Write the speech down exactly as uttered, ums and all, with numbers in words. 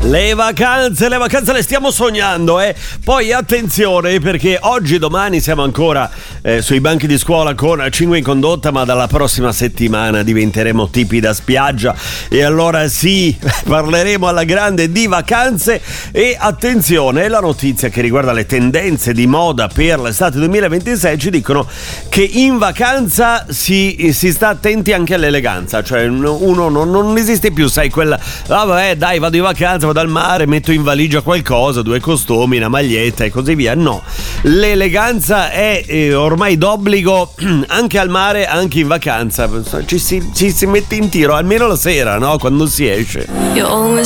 Le vacanze, le vacanze le stiamo sognando, eh. Poi attenzione, perché oggi e domani siamo ancora eh, sui banchi di scuola con Cinque in condotta, ma dalla prossima settimana diventeremo tipi da spiaggia e allora sì, parleremo alla grande di vacanze. E attenzione, la notizia che riguarda le tendenze di moda per l'estate duemilaventisei ci dicono che in vacanza si, si sta attenti anche all'eleganza, cioè uno non, non esiste più, sai, quella, ah, vabbè, dai, vado in vacanza, vado al mare, metto in valigia qualcosa, due costumi, una maglietta e così via. No, l'eleganza è eh, ormai d'obbligo anche al mare, anche in vacanza. Ci si, ci si mette in tiro, almeno la sera, no? Quando si esce. You always